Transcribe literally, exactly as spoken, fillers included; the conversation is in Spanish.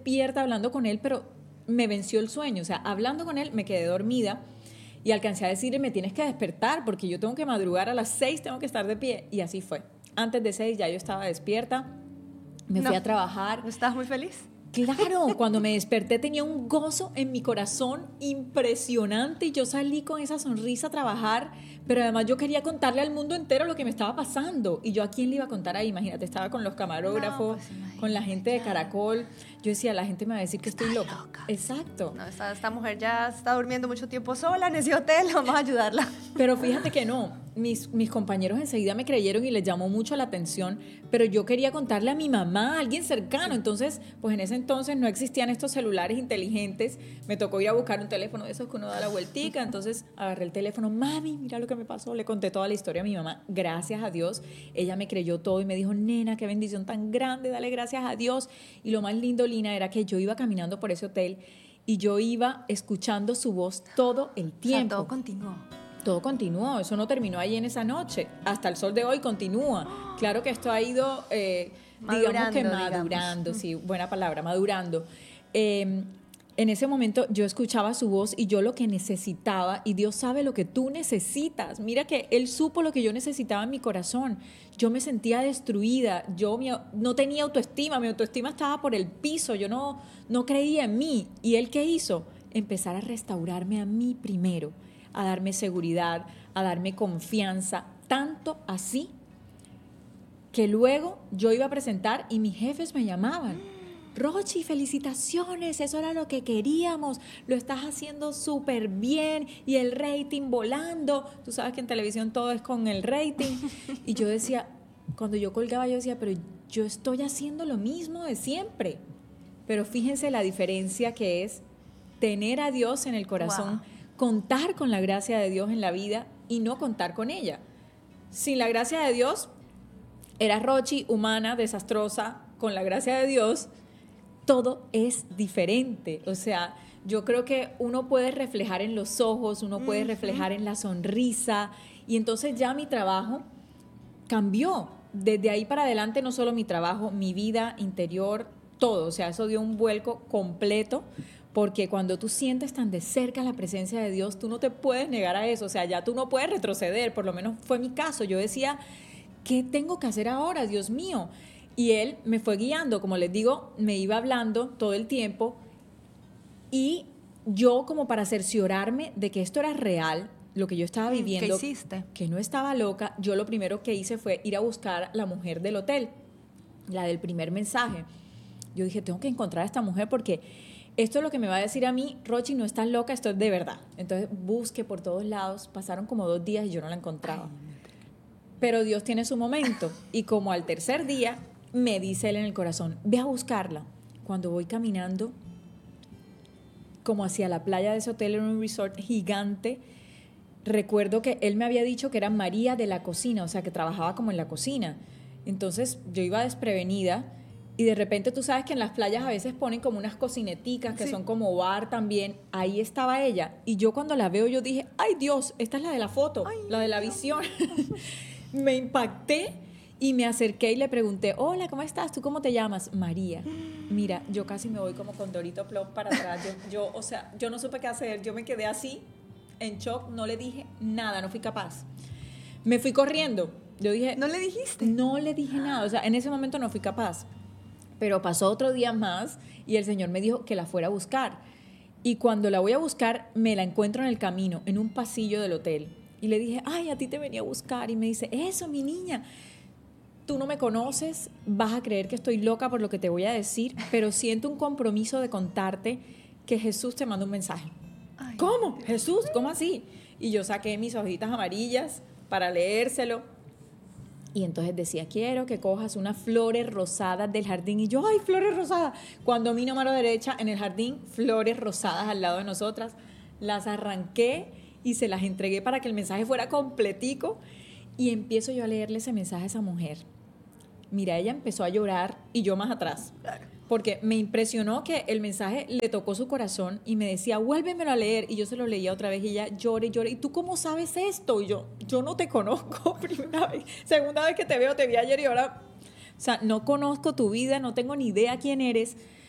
despierta hablando con él, pero me venció el sueño. O sea, hablando con él me quedé dormida y alcancé a decirle, me tienes que despertar porque yo tengo que madrugar a las seis, tengo que estar de pie. Y así fue. Antes de seis ya yo estaba despierta, me no. fui a trabajar. ¿No estabas muy feliz? Claro, cuando me desperté tenía un gozo en mi corazón impresionante y yo salí con esa sonrisa a trabajar, pero además yo quería contarle al mundo entero lo que me estaba pasando. Y yo, ¿a quién le iba a contar ahí? Imagínate, estaba con los camarógrafos, no, pues, con la gente de claro. Caracol. Yo decía, la gente me va a decir que Está estoy loca. loca. Exacto. No, esta, esta mujer ya está durmiendo mucho tiempo sola en ese hotel, vamos a ayudarla. Pero fíjate que no, mis, mis compañeros enseguida me creyeron y les llamó mucho la atención, pero yo quería contarle a mi mamá, a alguien cercano. Sí. Entonces, pues en ese entonces no existían estos celulares inteligentes, me tocó ir a buscar un teléfono de esos que uno da la vueltica, entonces agarré el teléfono, mami, mira lo que me pasó, le conté toda la historia a mi mamá, gracias a Dios, ella me creyó todo y me dijo, nena, qué bendición tan grande, dale gracias a Dios. Y lo más lindo, Lina, era que yo iba caminando por ese hotel y yo iba escuchando su voz todo el tiempo. O sea, todo continuó. Todo continuó, eso no terminó ahí en esa noche, hasta el sol de hoy continúa. Claro que esto ha ido, eh, digamos que madurando, digamos. Sí, buena palabra, madurando. Eh, en ese momento yo escuchaba su voz y yo lo que necesitaba, y Dios sabe lo que tú necesitas. Mira que Él supo lo que yo necesitaba en mi corazón. Yo me sentía destruida, yo mi, no tenía autoestima, mi autoestima estaba por el piso, yo no, no creía en mí. ¿Y Él qué hizo? Empezar a restaurarme a mí primero, a darme seguridad, a darme confianza, tanto así que luego yo iba a presentar y mis jefes me llamaban. Rochi, felicitaciones, eso era lo que queríamos, lo estás haciendo súper bien y el rating volando. Tú sabes que en televisión todo es con el rating. Y yo decía, cuando yo colgaba yo decía, pero yo estoy haciendo lo mismo de siempre. Pero fíjense la diferencia que es tener a Dios en el corazón, wow. Contar con la gracia de Dios en la vida y no contar con ella. Sin la gracia de Dios, era Rochi, humana, desastrosa. Con la gracia de Dios, todo es diferente. O sea, yo creo que uno puede reflejar en los ojos, uno puede uh-huh. reflejar en la sonrisa. Y entonces ya mi trabajo cambió. Desde ahí para adelante, no solo mi trabajo, mi vida interior, todo. O sea, eso dio un vuelco completo. Porque cuando tú sientes tan de cerca la presencia de Dios, tú no te puedes negar a eso. O sea, ya tú no puedes retroceder. Por lo menos fue mi caso. Yo decía, ¿qué tengo que hacer ahora, Dios mío? Y Él me fue guiando. Como les digo, me iba hablando todo el tiempo. Y yo, como para cerciorarme de que esto era real, lo que yo estaba viviendo, ¿qué hiciste? Que no estaba loca, yo lo primero que hice fue ir a buscar a la mujer del hotel, la del primer mensaje. Yo dije, tengo que encontrar a esta mujer porque esto es lo que me va a decir a mí, Rochi, no estás loca, esto es de verdad. Entonces busqué por todos lados, pasaron como dos días y yo no la encontraba. Pero Dios tiene su momento y como al tercer día me dice Él en el corazón, ve a buscarla. Cuando voy caminando como hacia la playa de ese hotel, en un resort gigante, recuerdo que Él me había dicho que era María de la cocina, o sea que trabajaba como en la cocina. Entonces yo iba desprevenida. Y de repente tú sabes que en las playas a veces ponen como unas cocineticas que sí. Son como bar también. Ahí estaba ella. Y yo cuando la veo yo dije, ay Dios, esta es la de la foto, ay, la de la visión. Me impacté y me acerqué y le pregunté, hola, ¿cómo estás? ¿Tú cómo te llamas? María. Mira, yo casi me voy como con Dorito Plop para atrás. Yo, yo, o sea, yo no supe qué hacer. Yo me quedé así, en shock, no le dije nada, no fui capaz. Me fui corriendo. Yo dije, ¿no le dijiste? No le dije nada. O sea, en ese momento no fui capaz. Pero pasó otro día más y el Señor me dijo que la fuera a buscar. Y cuando la voy a buscar, me la encuentro en el camino, en un pasillo del hotel. Y le dije, ay, a ti te venía a buscar. Y me dice, eso, mi niña, tú no me conoces, vas a creer que estoy loca por lo que te voy a decir, pero siento un compromiso de contarte que Jesús te manda un mensaje. Ay, ¿cómo? Dios. Jesús, ¿cómo así? Y yo saqué mis hojitas amarillas para leérselo. Y entonces decía, quiero que cojas unas flores rosadas del jardín. Y yo, ¡ay, flores rosadas! Cuando miro a mano derecha, en el jardín, flores rosadas al lado de nosotras. Las arranqué y se las entregué para que el mensaje fuera completico. Y empiezo yo a leerle ese mensaje a esa mujer. Mira, ella empezó a llorar y yo más atrás. Porque me impresionó que el mensaje le tocó su corazón y me decía, vuélvemelo a leer. Y yo se lo leía otra vez y ella llora y llora. ¿Y tú cómo sabes esto? Y yo, yo no te conozco. Primera vez, segunda vez que te veo, te vi ayer y ahora... O sea, no conozco tu vida, no tengo ni idea quién eres.